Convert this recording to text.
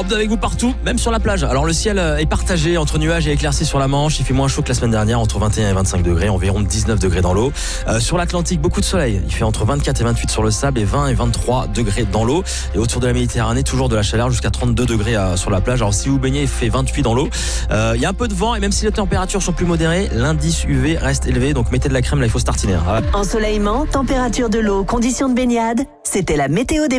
Europe 2 avec vous partout, même sur la plage. Alors le ciel est partagé entre nuages et éclaircies sur la Manche. Il fait moins chaud que la semaine dernière, entre 21 et 25 degrés, environ 19 degrés dans l'eau. Sur l'Atlantique, beaucoup de soleil. Il fait entre 24 et 28 sur le sable et 20 et 23 degrés dans l'eau. Et autour de la Méditerranée, toujours de la chaleur jusqu'à 32 degrés sur la plage. Alors si vous baignez, il fait 28 dans l'eau. Il y a un peu de vent et même si les températures sont plus modérées, l'indice UV reste élevé. Donc mettez de la crème, là il faut se tartiner. Ensoleillement, température de l'eau, conditions de baignade. C'était la météo des